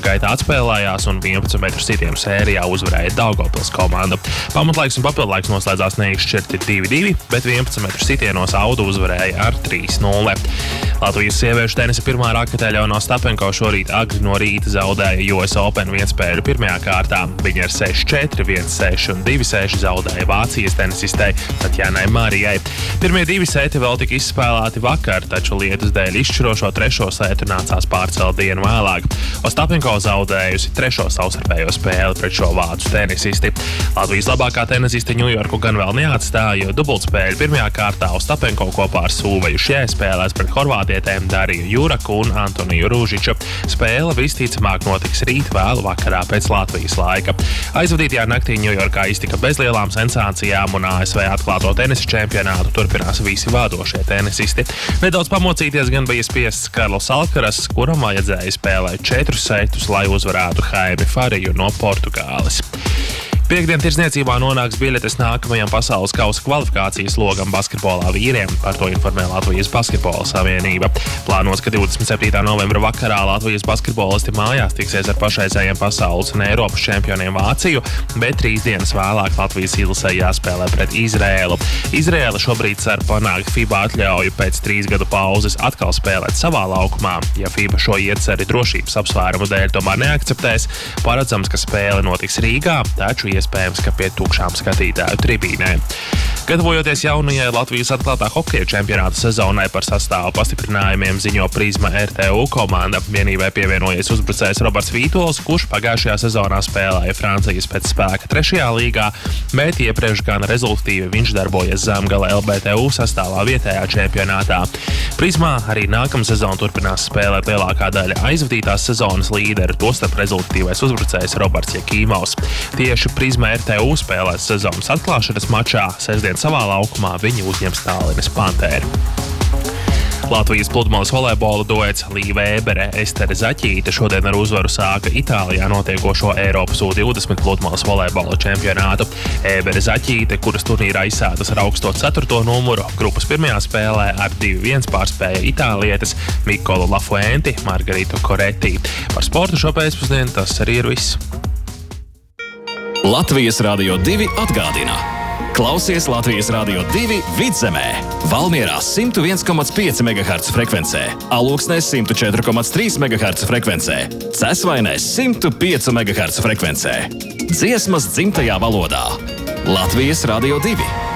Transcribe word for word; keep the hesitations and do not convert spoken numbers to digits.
spēļu gaitā atspēlējās un vienpadsmit metru sitienu sērijā uzvarēja Daugavpils komanda. Pamatlaiks un papildlaiks noslēdzās neizšķirti divi divi, bet vienpadsmit metru sitienos Auda uzvarēja ar trīs nulle. Latvijas sieviešu tenisa pirmā raketēļa Jauna Ostapenko šorīt agri no rīta zaudēja U S Open vienspēļu pirmajā kārtā. Viņa ar seši četri, viens seši un divi seši zaudēja Vācijas tenisistei Tatjanai Marijai. Pirmie divi seti vēl tika izspēlēti vakar, taču lietus dēļ izšķirošo trešo setu nācās pārcelt dienu vēlāk. Ostapenko zaudējusi trešo savstarpējo spēli pret šo vācu tenisisti. Latvijas labākā tenisiste Ņujorku gan vēl neatstāja, jo dubultspēļu pirmajā kārtā Ostapenko kopā ar Sūveju Šjē spēlēs pret horvātietēm Dariju Juraku un Antoniju Rūžiču. Spēle visticamāk notiks rīt vēlu vakarā pēc Latvijas laika. Aizvadītajā naktī Ņujorkā iztika bez lielām sensācijām un A S V atklāto tenisa čempionātu turpinās visi vadošie tenisisti. Nedaudz pamocīties gan bija spiests Karls Alkaras, kuram vajadzēja spēlēt četrus setus, lai uzvarētu Jaimi Fariju no Portugāles. Piektdien tirdzniecībā nonāks biļetes nākamajam pasaules kausa kvalifikācijas logam basketbolā vīriem, par to informē Latvijas Basketbola savienība. Plānots, ka divdesmit septītā novembra vakarā Latvijas basketbolisti mājās tiksies ar pašreizējiem pasaules un Eiropas čempioniem Vāciju, bet trīs dienas vēlāk Latvijas izlasē jāspēlē pret Izrēlu. Izrēla šobrīd cer panākt FIBA atļauju pēc trīs gadu pauzes atkal spēlēt savā laukumā. Ja FIBA šo ieceri drošības apsvērumu dēļ tomēr neakceptēs, paredzams, ka spēle notiks Rīgā, taču iespējams, ka pie tukšām skatītāju tribīnēm. Gatavojoties jaunajai Latvijas atklātā hokeja čempionāta sezonai, par sastāvu pastiprinājumiem ziņo Prisma R T U komanda. Vienībai pievienojies uzbrucējs Roberts Vītols, kurš pagājušajā sezonā spēlēja Francijas pēc spēka trešajā līgā, bet iepriekš gan rezultatīvi viņš darbojas Zemgala L B T U sastāvā vietējā čempionātā. Prismā arī nākamā sezona turpinās spēlēt lielākā daļa aizvadītās sezonas līderu, tostarp rezultatīvais uzbrucējs Roberts Jakīmovs. Tieši Prisma R T U spēlēs sezonas atklāšanas mačā. Sestdien savā laukumā viņi uzņems Tallinas Pantēru. Latvijas pludmales volejbola duets Līve Ēbere, Estere Zaķīte šodien ar uzvaru sāka Itālijā notiekošo Eiropas U divdesmit pludmales volejbola čempionātu. Ēbere Zaķīte, kuras turnīrā izsētas ar augsto ceturto numuru, grupas pirmajā spēlē ar divi viens pārspēja itālietes Mikolu Lafuenti, Margaritu Koretti. Par sportu šo pēcpusdienu tas arī ir viss. Latvijas Rādio divi atgādina. Klausies Latvijas Rādio divi Vidzemē, Valmierā simt viens komats pieci megaherca frekvencē, Alūksnē simt četri komats trīs megaherca frekvencē, Cesvainē simt pieci megaherca frekvencē. Dziesmas dzimtajā valodā. Latvijas Rādio divi.